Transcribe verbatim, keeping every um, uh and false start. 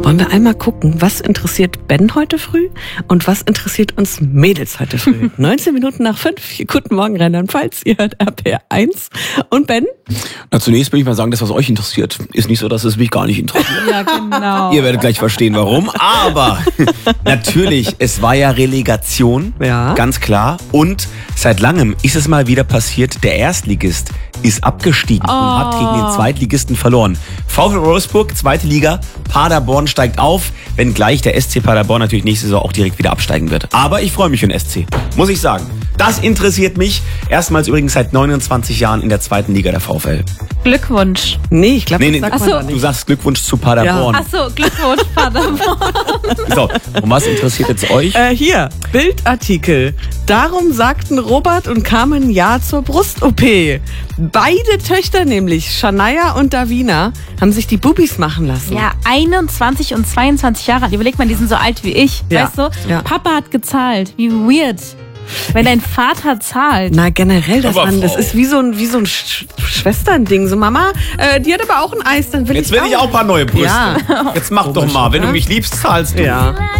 Wollen wir einmal gucken, was interessiert Ben heute früh und was interessiert uns Mädels heute früh? neunzehn Minuten nach fünf. Guten Morgen, Rheinland-Pfalz. Ihr hört R P R eins. Und Ben? Na, zunächst will ich mal sagen, das, was euch interessiert, ist nicht so, dass es mich gar nicht interessiert. Ja, genau. Ihr werdet gleich verstehen, warum. Aber natürlich, es war ja Relegation, Ja. ganz klar. Und seit langem ist es mal wieder passiert, der Erstligist ist abgestiegen Oh. und hat gegen den Zweitligisten verloren. VfL Wolfsburg, zweite Liga, Paderborn steigt auf, wenngleich der S C Paderborn natürlich nächste Saison auch direkt wieder absteigen wird. Aber ich freue mich für den S C, muss ich sagen. Das interessiert mich. Erstmals übrigens seit neunundzwanzig Jahren in der zweiten Liga der VfL. Glückwunsch. Nee, ich glaube, Nee, nee, das Ach sagt so. man da Du nicht. sagst Glückwunsch zu Paderborn. Ach so, Glückwunsch, Paderborn. So, und was interessiert jetzt euch? Äh, hier, Bildartikel. Darum sagten Robert und Carmen Ja zur Brust-O P. Beide Töchter nämlich, Shania und Davina, haben sich die Bubis machen lassen. Ja, einundzwanzig und zweiundzwanzig Jahre alt. Überleg mal, die sind so alt wie ich. Ja. Weißt du? Ja. Papa hat gezahlt. Wie weird. Wenn dein Vater zahlt. Na, generell, das, Aber Mann, das Frau. ist wie so ein, wie so ein Sch Schwesternding. So, Mama, äh, die hat aber auch ein Eis, dann will Jetzt ich will ich auch ein paar neue Brüste. Ja. Jetzt mach doch mal, wenn du mich liebst, zahlst du. Ja.